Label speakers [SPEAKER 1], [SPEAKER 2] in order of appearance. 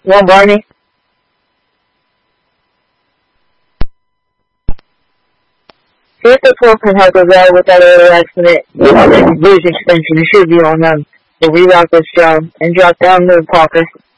[SPEAKER 1] You want Barney? See if the pool can help us out with that little accident. Losing suspension, it should be on them. So reroute this job and drop down to the Parker.